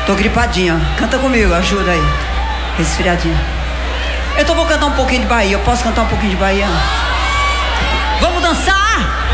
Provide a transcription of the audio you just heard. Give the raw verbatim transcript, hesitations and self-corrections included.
Tô gripadinha. Canta comigo, ajuda aí. Resfriadinha. Então vou cantar um pouquinho de Bahia. Eu posso cantar um pouquinho de Bahia? Vamos dançar?